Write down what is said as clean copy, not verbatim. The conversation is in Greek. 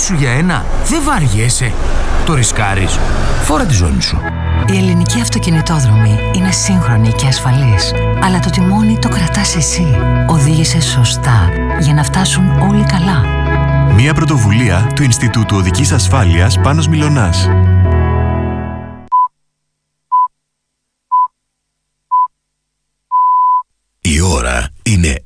σου για ένα, δεν βαριέσαι. Το ρισκάρεις. Φόρα τη ζώνη σου. Η ελληνική αυτοκινητόδρομη είναι σύγχρονη και ασφαλής. Αλλά το τιμόνι το κρατάς εσύ. Οδήγησε σωστά για να φτάσουν όλοι καλά. Μια πρωτοβουλία του Ινστιτούτου Οδικής Ασφάλειας Πάνος Μιλωνάς. Η ώρα είναι